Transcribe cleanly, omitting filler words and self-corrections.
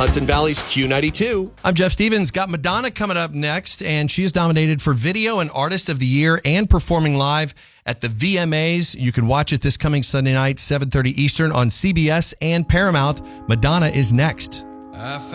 Hudson Valley's Q92. I'm Jeff Stevens. Got Madonna coming up next, and she is nominated for Video and Artist of the Year and performing live at the VMAs. You can watch it this coming Sunday night, 7:30 Eastern on CBS and Paramount. Madonna is next.